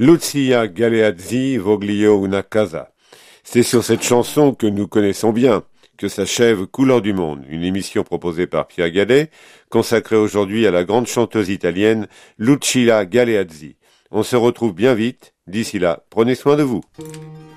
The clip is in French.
Lucia Galeazzi Voglio una casa. C'est sur cette chanson que nous connaissons bien que s'achève Couleur du monde, une émission proposée par Pierre Gallet, consacrée aujourd'hui à la grande chanteuse italienne Lucia Galeazzi. On se retrouve bien vite. D'ici là, prenez soin de vous.